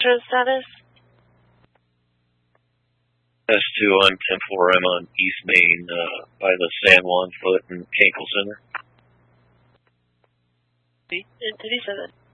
insurance status? S2 on 10-4. I'm on East Main by the San Juan Foot and Ankle Center. Entity 7.